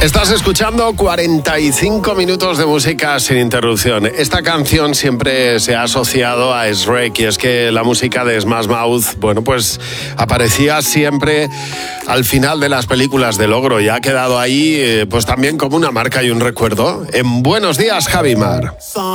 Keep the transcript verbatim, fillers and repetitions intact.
Estás escuchando cuarenta y cinco minutos de música sin interrupción. Esta canción siempre se ha asociado a Shrek, y es que la música de Smash Mouth, bueno, pues aparecía siempre al final de las películas del ogro y ha quedado ahí, eh, pues también como una marca y un recuerdo. En Buenos Días, Javi Mar.